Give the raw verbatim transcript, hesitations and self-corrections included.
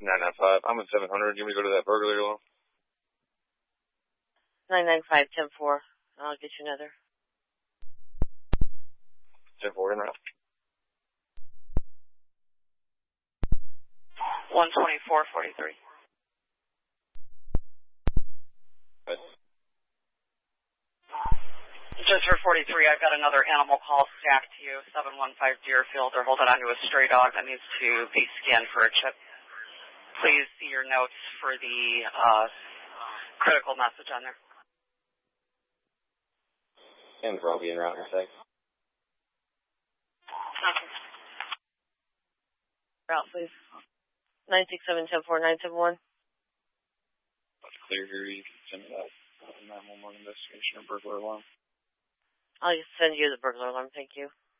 nine nine five. I'm at seven hundred. You want me to go to that burglary alarm? nine nine five, ten four. I'll get you another. ten four, in route. one twenty-four forty-three. Right. Just for forty-three, I've got another animal call stacked to you, seven one five Deerfield. They're holding on to a stray dog that needs to be scanned for a chip. Please see your notes for the uh, critical message on there. And for I'll be in route in a sec. Okay. Route, please. nine six seven, ten four, nine seven one. That's clear here. You can send me that nine one one investigation or burglar alarm. I'll just send you the burglar alarm. Thank you.